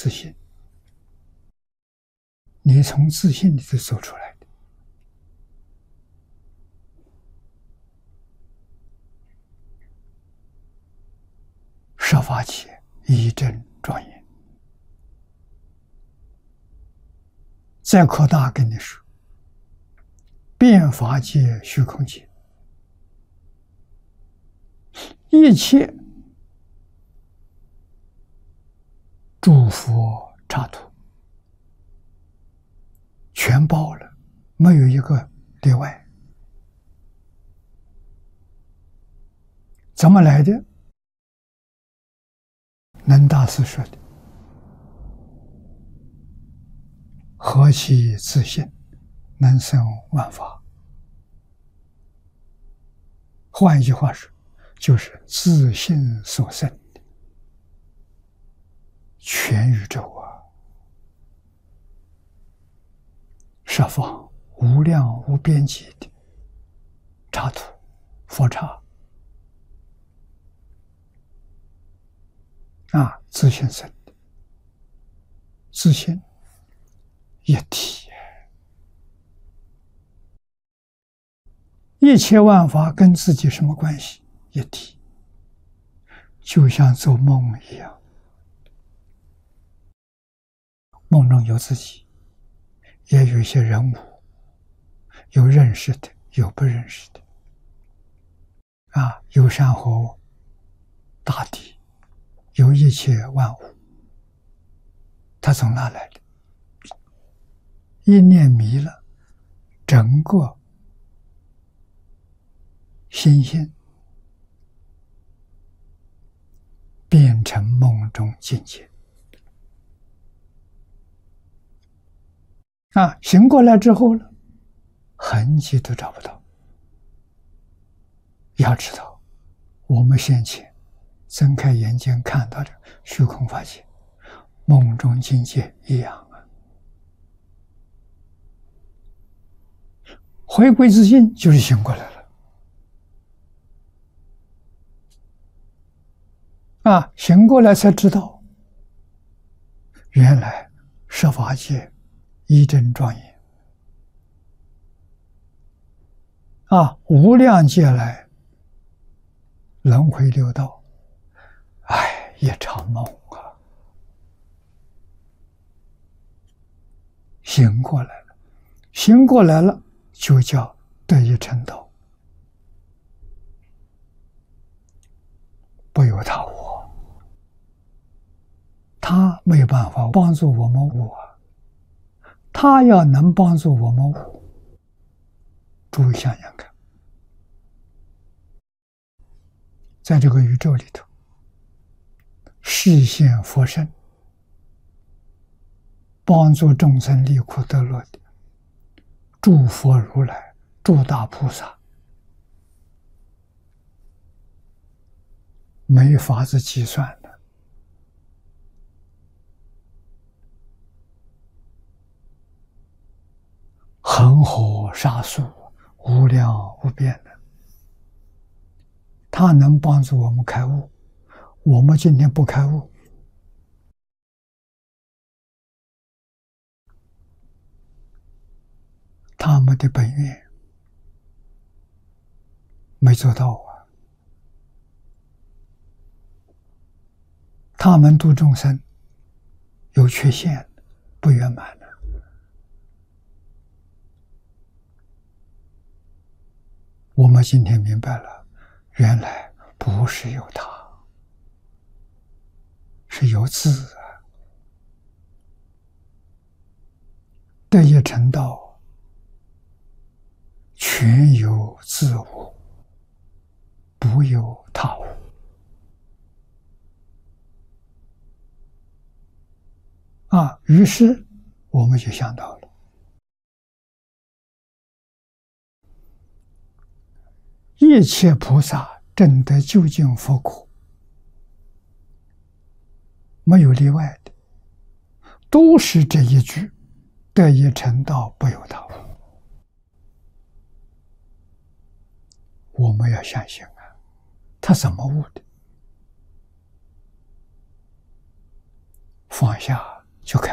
自信，你从自信里头走出来的。设法界一真庄严。再扩大跟你说，变法界、虚空界，一切诸佛刹土全包了，没有一个例外。怎么来的？能大师说的：“何其自信，能生万法。”换一句话说，就是自信所生的全宇宙啊，设方无量无边际的刹土佛刹啊，自信生的，自信一体，一切万法跟自己什么关系？一体，就像做梦一样，梦中有自己，也有一些人物，有认识的，有不认识的，啊，有山河大地，有一切万物，它从哪来的？一念迷了，整个心性变成梦中境界啊！醒过来之后呢，痕迹都找不到。要知道，我们先前睁开眼睛看到的虚空法界，梦中境界一样啊。回归自信就是醒过来了啊！醒过来才知道，原来设法界一真庄严啊，无量劫来轮回六道，哎，一场梦啊！醒过来了，醒过来了，就叫得以成道，不由他我，他没有办法帮助我们我，他要能帮助我们我，诸位想想看，在这个宇宙里头，示现佛身，帮助众生离苦得乐的诸佛如来、诸大菩萨，没法子计算的。恒河沙数，无量无边的，他能帮助我们开悟。我们今天不开悟，他们的本愿没做到啊！他们度众生有缺陷，不圆满的。我们今天明白了，原来不是有他，是有自啊！得以成道，全由自我，不由他我。啊，于是我们就想到了，一切菩萨证得究竟佛果，没有例外的，都是这一句得以成道，不由他我。我们要相信啊，他怎么悟的？放下就开